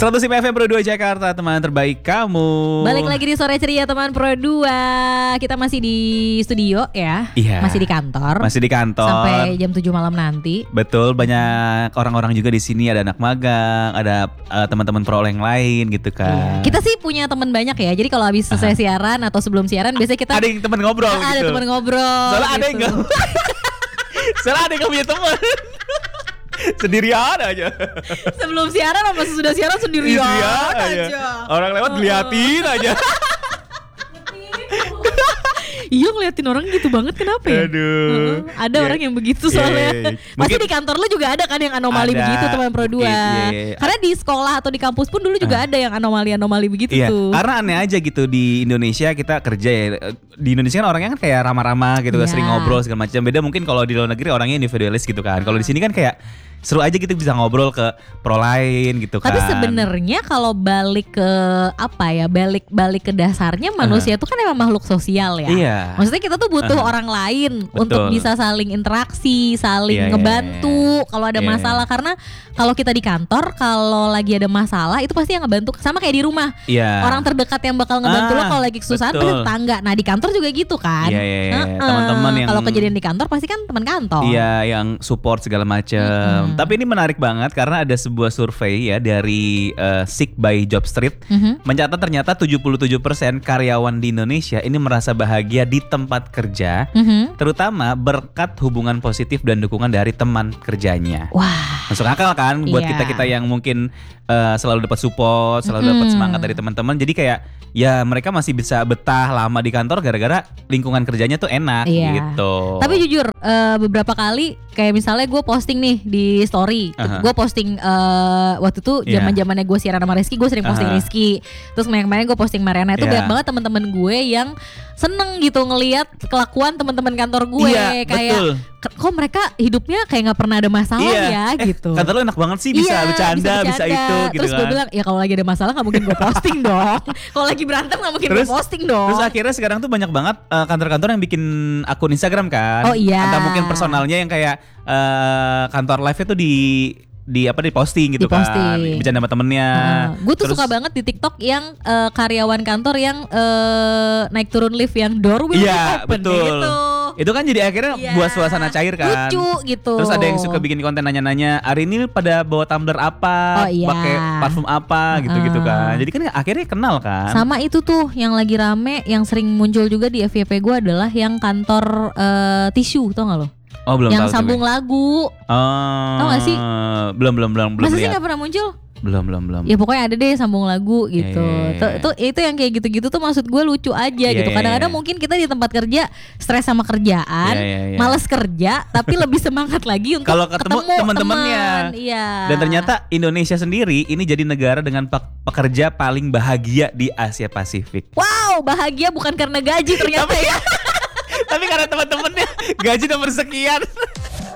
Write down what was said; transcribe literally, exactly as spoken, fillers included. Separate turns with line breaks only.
seratus lima F M Pro dua Jakarta, teman terbaik kamu.
Balik lagi di Sore Ceria teman Pro dua. Kita masih di studio ya.
Iya.
Masih di kantor.
Masih di kantor.
Sampai jam tujuh malam nanti.
Betul, banyak orang-orang juga di sini, ada anak magang, ada uh, teman-teman pro yang lain gitu kan.
Iya. Kita sih punya teman banyak ya. Jadi kalau habis selesai siaran atau sebelum siaran biasanya kita
ada yang teman ngobrol
ah,
gitu.
Ada teman ngobrol.
Soalnya
gitu.
ada yang enggak. Soalnya ada yang gak punya teman. Sendirian aja.
Sebelum siaran sama sesudah siaran sendirian,
sendirian
aja.
aja. Orang lewat diliatin aja.
Iya ngeliatin orang gitu banget, kenapa ya?
Aduh.
Uh-uh. Ada
yeah.
orang yang begitu
Yeah.
soalnya.
Mungkin,
Pasti di kantor lu juga ada kan yang anomali
ada,
begitu teman Pro dua.
yeah.
Karena di sekolah atau di kampus pun dulu juga uh. ada yang anomali-anomali begitu
iya,
tuh.
karena aneh aja gitu di Indonesia kita kerja ya. Di Indonesia kan orangnya kan kayak ramah-ramah gitu,
yeah.
sering ngobrol segala macam. Beda mungkin kalau di luar negeri orangnya individualis gitu kan. Kalau di sini kan kayak seru aja gitu bisa ngobrol ke pro lain gitu kan.
Tapi sebenarnya kalau balik ke apa ya, balik balik ke dasarnya manusia itu uh. kan emang makhluk sosial ya.
Iya.
Maksudnya kita tuh butuh
uh.
orang lain.
Betul.
Untuk bisa saling interaksi, saling
yeah,
ngebantu
yeah, yeah.
kalau ada
yeah.
masalah. Karena kalau kita di kantor, kalau lagi ada masalah itu pasti yang ngebantu. Sama kayak di rumah.
Yeah.
Orang terdekat yang bakal ngebantu
ah,
lo kalau lagi kesusahan pasti tetangga. Nah di kantor juga gitu kan.
Iya, iya, iya.
Uh-uh.
Teman-teman yang
kalau kejadian di kantor pasti kan teman kantor.
Iya, yang support segala macam. Hmm. Tapi ini menarik banget karena ada sebuah survei ya dari uh, Seek by Jobstreet mm-hmm. mencatat ternyata tujuh puluh tujuh persen karyawan di Indonesia ini merasa bahagia di tempat kerja, mm-hmm. terutama berkat hubungan positif dan dukungan dari teman kerjanya.
Wah,
masuk akal kan buat
iya.
kita-kita yang mungkin uh, selalu dapat support, selalu mm-hmm. dapat semangat dari teman-teman. Jadi kayak ya mereka masih bisa betah lama di kantor gara-gara lingkungan kerjanya tuh enak iya. gitu.
Tapi jujur uh, beberapa kali kayak misalnya gue posting nih di story, uh-huh. gue posting uh, waktu itu zaman-zamannya gue siaran sama Rizky, gue sering posting uh-huh. Rizky. Terus kemarin-kemarin gue posting Mariana itu yeah. banyak banget teman-teman gue yang seneng gitu ngelihat kelakuan teman-teman kantor gue
iya,
kayak
betul.
Kok mereka hidupnya kayak nggak pernah ada masalah
iya.
ya
eh,
gitu.
Kantor lu enak banget sih bisa,
iya,
bercanda, bisa bercanda, bisa itu gitu.
Terus
kan.
gue bilang ya kalau lagi ada masalah nggak mungkin gue posting dong. Kalau lagi berantem nggak mungkin gue posting dong.
Terus akhirnya sekarang tuh banyak banget uh, kantor-kantor yang bikin akun Instagram kan.
Oh iya.
Atau mungkin personalnya yang kayak uh, kantor live itu di di apa di posting gitu di kan, bercanda sama temennya.
Uh, gue tuh terus, suka banget di TikTok yang uh, karyawan kantor yang uh, naik turun lift yang door will
iya,
open
betul.
gitu.
Itu kan jadi akhirnya yeah. buat suasana cair kan.
Lucu gitu.
Terus ada yang suka bikin konten nanya-nanya, hari ini pada bawa tumbler apa,
oh, iya. pakai
parfum apa, gitu-gitu kan. Jadi kan akhirnya kenal kan.
Sama itu tuh yang lagi rame, yang sering muncul juga di F Y P gue adalah yang kantor uh, tisu, tau gak lo?
Oh belum
yang
tahu
sambung
juga.
lagu.
Oh,
tau gak sih?
Belum belum belum belum.
Masa sih
lihat.
gak pernah muncul?
Belum belum belum.
Ya pokoknya ada deh sambung lagu gitu.
Yeah, yeah, yeah.
Tuh, itu yang kayak gitu-gitu tuh maksud gue lucu aja yeah, gitu. Kadang-kadang yeah, yeah. mungkin kita di tempat kerja stres sama kerjaan, yeah, yeah, yeah. malas kerja, tapi lebih semangat lagi untuk
kalau ketemu, ketemu teman-temannya.
Iya.
Dan ternyata Indonesia sendiri ini jadi negara dengan pekerja paling bahagia di Asia Pasifik.
Wow, bahagia bukan karena gaji ternyata ya.
Tapi karena teman-temannya gaji nomor sekian.